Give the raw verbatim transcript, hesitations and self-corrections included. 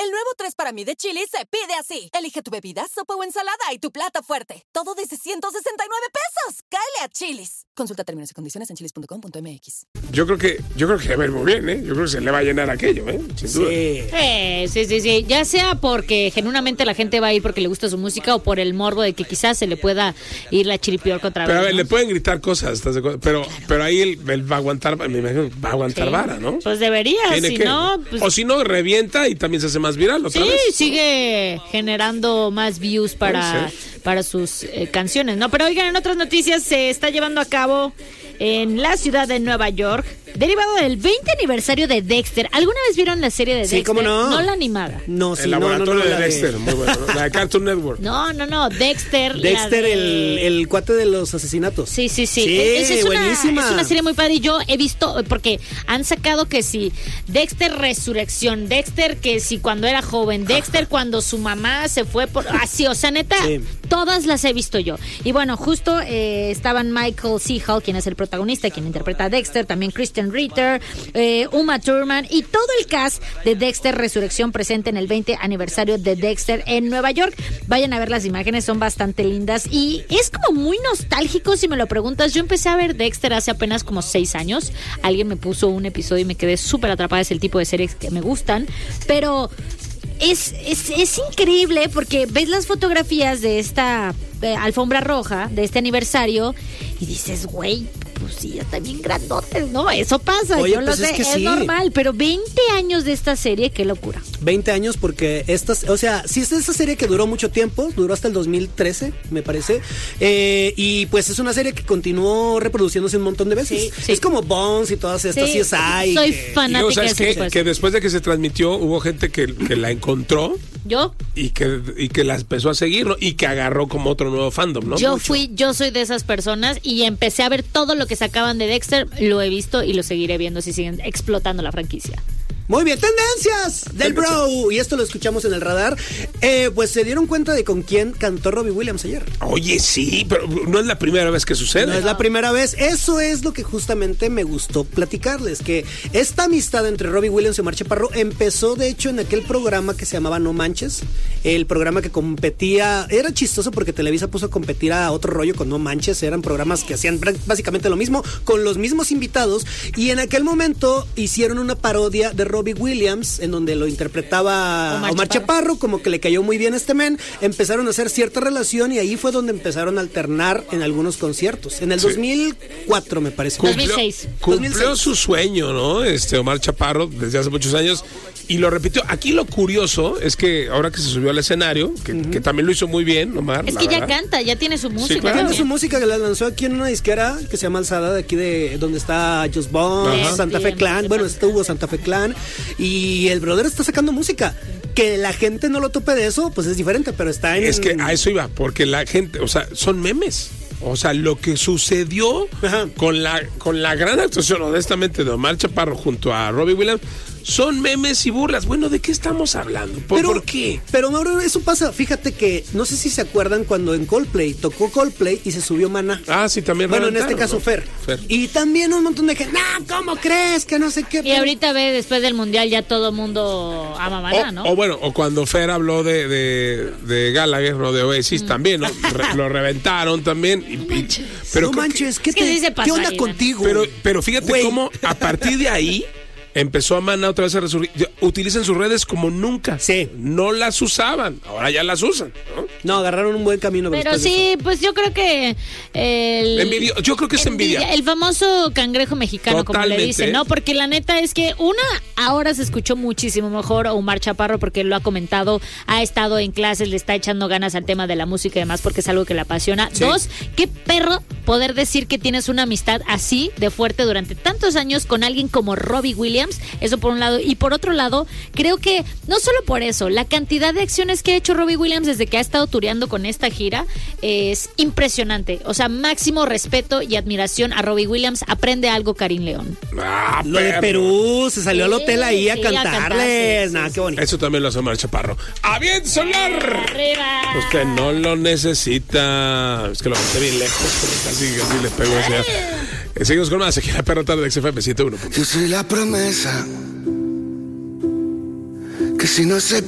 El nuevo tres para mí de Chili's se pide así. Elige tu bebida, sopa o ensalada y tu plato fuerte. Todo desde ciento sesenta y nueve pesos. Cáele a Chili's. Consulta términos y condiciones en chilis punto com punto m x. Yo creo que yo creo que va a ir muy bien, ¿eh? Yo creo que se le va a llenar aquello, ¿eh? Sin duda. Sí. Eh, sí, sí, sí. Ya sea porque genuinamente la gente va a ir porque le gusta su música o por el morbo de que quizás se le pueda ir la chiripiorca otra vez. Pero a ver, ¿no? le pueden gritar cosas, ¿estás de acuerdo? Pero, claro. pero ahí él, él va a aguantar, me imagino, va a aguantar Sí. vara, ¿no? Pues debería, Tiene si que- no, pues... O si no, revienta y también se hace más viral otra Sí, vez. sigue generando más views para, para sus eh, canciones, ¿no? Pero oigan, en otras noticias se está llevando a cabo en la ciudad de Nueva York, derivado del veinte aniversario de Dexter. ¿Alguna vez vieron la serie de Sí, Dexter? ¿cómo no? No la animada. No, sí, El no, no, laboratorio no, de la Dexter, muy bueno, ¿no? La de Cartoon Network. No, no, no, Dexter. la Dexter, de- el, el cuate de los asesinatos. Sí, sí, sí. Sí, Esa es una, buenísima. es una serie muy padre. Y yo he visto, porque han sacado que si Dexter Resurrección, Dexter que si cuando era joven, Dexter cuando su mamá se fue por... Así, o sea, neta, Sí. todas las he visto yo. Y bueno, justo eh, estaban Michael C. Hall, quien es el protagonista, quien interpreta a Dexter, también Kristen Ritter, eh, Uma Thurman y todo el cast de Dexter Resurrección presente en el veinte aniversario de Dexter en Nueva York. Vayan a ver las imágenes, son bastante lindas y es como muy nostálgico si me lo preguntas. Yo empecé a ver Dexter hace apenas como seis años. Alguien me puso un episodio y me quedé súper atrapada. Es el tipo de series que me gustan, pero es, es, es increíble porque ves las fotografías de esta eh, alfombra roja, de este aniversario, y dices, güey, pues sí, ya está bien grandotes, ¿no? Eso pasa, Oye, yo pues lo es sé, que es sí. normal, pero veinte años de esta serie, qué locura. veinte años porque estas, o sea, sí es esa serie que duró mucho tiempo, duró hasta el dos mil trece, me parece, eh, y pues es una serie que continuó reproduciéndose un montón de veces. Sí, sí. Es como Bones y todas estas, sí, es hay. soy que- Y fanática luego, de ¿sabes ese qué? tipo de Que series. después de que se transmitió, hubo gente que, que la encontró Yo, y que, y que la empezó a seguir, ¿no? Y que agarró como otro nuevo fandom, ¿no? yo Mucho. fui, yo soy de esas personas y empecé a ver todo lo que sacaban de Dexter, lo he visto y lo seguiré viendo si siguen explotando la franquicia. Muy bien, tendencias del bro. Y esto lo escuchamos en el radar. Eh, pues se dieron cuenta de con quién cantó Robbie Williams ayer. Oye, sí, pero no es la primera vez que sucede. No es la primera vez. Eso es lo que justamente me gustó platicarles. Que esta amistad entre Robbie Williams y Omar Chaparro empezó, de hecho, en aquel programa que se llamaba No Manches. El programa que competía. Era chistoso porque Televisa puso a competir a otro rollo con No Manches. Eran programas que hacían básicamente lo mismo, con los mismos invitados. Y en aquel momento hicieron una parodia de Robbie Williams, en donde lo interpretaba Omar Omar, Chaparro. Chaparro, como que le cayó muy bien a este men. Empezaron a hacer cierta relación y ahí fue donde empezaron a alternar en algunos conciertos. En el Sí. dos mil cuatro, me parece. dos mil seis. Cumplió dos mil seis. su sueño, ¿no? Este Omar Chaparro desde hace muchos años y lo repitió. Aquí lo curioso es que ahora que se subió al escenario, que, uh-huh. que también lo hizo muy bien, Omar. Es la que ya verdad. canta, ya tiene su música. claro. Tiene también. su música que la lanzó aquí en una disquera que se llama Alzada, de aquí de donde está Just Bones, Ajá. Santa Fe Bien, Clan. bien. Bueno, estuvo Santa Fe Clan. Y el brother está sacando música. Que la gente no lo tope de eso, pues es diferente, pero está en. Es que a eso iba, porque la gente, o sea, son memes. O sea, lo que sucedió Ajá. con la con la gran actuación, honestamente, de Omar Chaparro junto a Robbie Williams, son memes y burlas. Bueno, ¿de qué estamos hablando? ¿Por, Pero, ¿por qué? Pero Mauro, eso pasa. Fíjate que no sé si se acuerdan cuando en Coldplay tocó Coldplay y se subió Maná. Ah, sí, también. Bueno, en este reventaron, caso ¿no? Fer. Fer. Y también un montón de gente, no, ¿cómo crees? Que no sé qué. Y ahorita ve, después del mundial ya todo mundo ama Maná, O, ¿no? o bueno, o cuando Fer habló de, de, de Gallagher, ¿no? De Oasis Mm. también, ¿no? Re- lo reventaron también. Y, y- pero no creo que- manches, ¿qué, Es que te- sí se pasó ¿qué onda ahí, contigo? Pero, pero fíjate Güey. cómo a partir de ahí empezó a Maná otra vez a resurgir. Utilizan sus redes como nunca. Sí. No las usaban, ahora ya las usan, ¿no? No, agarraron un buen camino. Pero después de eso. sí, pues yo creo que el... Envidia- yo creo que es envidia. El famoso cangrejo mexicano, como le Totalmente. dicen, ¿no? Porque la neta es que una, ahora se escuchó muchísimo mejor Omar Chaparro porque lo ha comentado, ha estado en clases, le está echando ganas al tema de la música y demás porque es algo que le apasiona. Sí. Dos, qué perro poder decir que tienes una amistad así de fuerte durante tantos años con alguien como Robbie Williams. Eso por un lado. Y por otro lado, creo que no solo por eso, la cantidad de acciones que ha hecho Robbie Williams desde que ha estado tureando con esta gira es impresionante. O sea, máximo respeto y admiración a Robbie Williams. Aprende algo, Karim León. Ah, Lo de perro. Perú, se salió al Sí, hotel ahí a sí, a cantar, cantarles. sí, Nada, sí, qué bonito. Eso también lo hace Omar Chaparro. ¡Aviento solar! ¡Arriba! Usted no lo necesita. Es que lo metí bien lejos, pero casi, casi le pego hacia. Eh, Seguimos con más aquí en la perra tarde de X F M ciento uno. Yo soy la promesa que si no se